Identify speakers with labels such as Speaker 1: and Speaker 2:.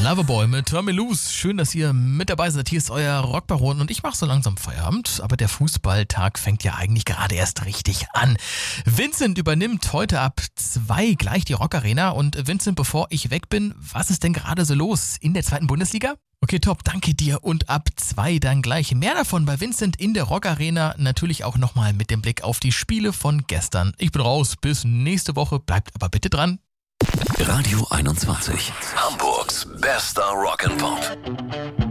Speaker 1: Loverboy mit Turn Me Loose. Schön, dass ihr mit dabei seid. Hier ist euer Rockbaron und ich mache so langsam Feierabend. Aber der Fußballtag fängt ja eigentlich gerade erst richtig an. Vincent übernimmt heute ab 2 gleich die Rockarena. Und Vincent, bevor ich weg bin, was ist denn gerade so los in der 2. Bundesliga? Okay, top, danke dir. Und ab 2 dann gleich mehr davon bei Vincent in der Rockarena. Natürlich auch nochmal mit dem Blick auf die Spiele von gestern. Ich bin raus, bis nächste Woche. Bleibt aber bitte dran.
Speaker 2: Radio 21. Hamburgs bester Rock'n'Pop.